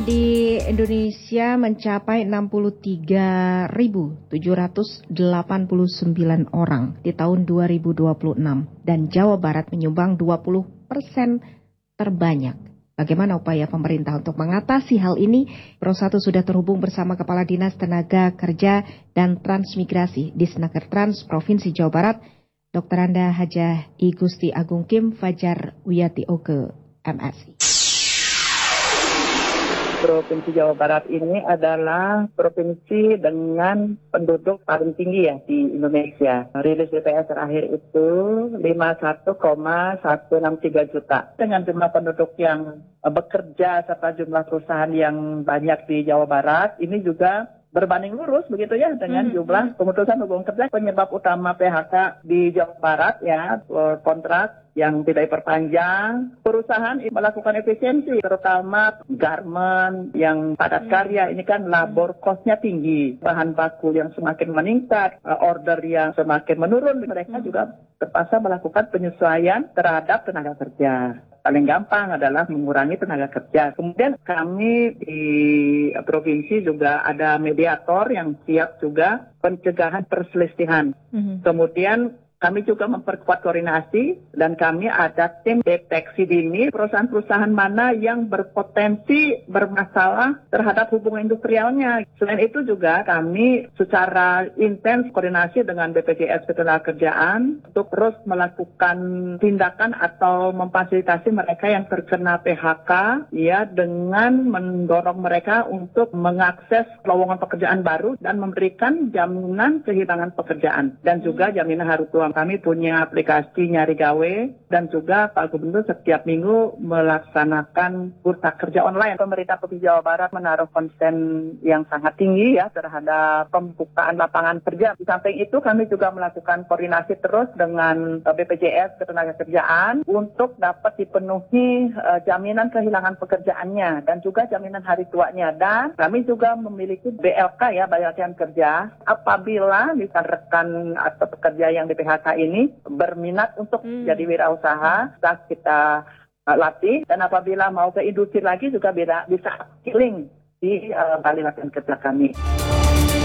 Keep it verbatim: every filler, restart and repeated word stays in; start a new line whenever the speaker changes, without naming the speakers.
Di Indonesia mencapai enam puluh tiga ribu tujuh ratus delapan puluh sembilan orang di tahun dua ribu dua puluh enam dan Jawa Barat menyumbang dua puluh persen terbanyak. Bagaimana upaya pemerintah untuk mengatasi hal ini? Pro satu sudah terhubung bersama Kepala Dinas Tenaga Kerja dan Transmigrasi Disnaker Trans Provinsi Jawa Barat, Doktor Anda Hajah I Gusti Agung Kim Fajar Wiyati Oke, M Si.
Provinsi Jawa Barat ini adalah provinsi dengan penduduk paling tinggi ya di Indonesia. Rilis B P S terakhir itu lima puluh satu koma satu enam tiga juta. Dengan jumlah penduduk yang bekerja serta jumlah perusahaan yang banyak di Jawa Barat, ini juga berbanding lurus begitu ya dengan jumlah pemutusan hubungan kerja. Penyebab utama P H K di Jawa Barat ya, kontrak yang tidak diperpanjang. Perusahaan melakukan efisiensi, terutama garment yang padat karya. Ini kan labor cost-nya tinggi, bahan baku yang semakin meningkat, order yang semakin menurun. Mereka juga terpaksa melakukan penyesuaian terhadap tenaga kerja. Paling gampang adalah mengurangi tenaga kerja. Kemudian kami di provinsi juga ada mediator yang siap juga pencegahan perselisihan. Mm-hmm. Kemudian kami juga memperkuat koordinasi dan kami ada tim deteksi dini perusahaan-perusahaan mana yang berpotensi bermasalah terhadap hubungan industrialnya. Selain itu juga kami secara intens koordinasi dengan B P J S Ketenagakerjaan untuk terus melakukan tindakan atau memfasilitasi mereka yang terkena P H K ya, dengan mendorong mereka untuk mengakses lowongan pekerjaan baru dan memberikan jaminan kehilangan pekerjaan dan juga jaminan hari tua. Kami punya aplikasi Nyari Gawe dan juga Pak Gubernur setiap minggu melaksanakan bursa kerja online. Pemerintah Provinsi Jawa Barat menaruh konsen yang sangat tinggi ya terhadap pembukaan lapangan kerja. Di samping itu kami juga melakukan koordinasi terus dengan B P J S Ketenagakerjaan untuk dapat dipenuhi uh, jaminan kehilangan pekerjaannya dan juga jaminan hari tuanya. Dan kami juga memiliki B L K ya, Bayar Kerja. Apabila misalkan rekan atau pekerja yang di P H K ini berminat untuk hmm. jadi wirausaha, kita, kita uh, latih, dan apabila mau ke industri lagi juga bisa, bisa skilling di uh, balai latihan kerja kami.